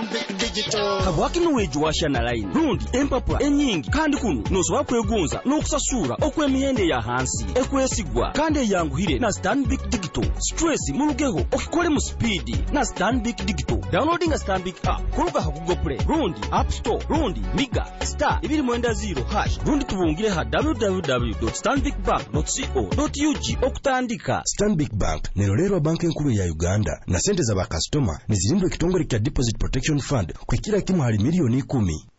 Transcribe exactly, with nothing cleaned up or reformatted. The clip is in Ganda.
Stanbic Digital. Habwakino wejuwasha na line. Rundi empapula enyingi kandi kuno nosoba kwegunza n'okusasura okw'emihende ya hansi ekwesigwa kandi yanguhire na Stanbic Digital. Stress mulugeho okikole mu speed na Stanbic Digital. Downloading a Stanbic app kuruga ha Google Play, Rundi App Store, Rundi Miga star ibiri mwenda zero hash. Rundi tubungire ha w w w dot stanbic bank dot co dot u g okutandika. Stanbic Bank nerolero banki enkulu ya Uganda na sente za bakastoma nizirimbwe kitongole kya Deposit Protection Fund kwa kila kimu hali milioni kumi.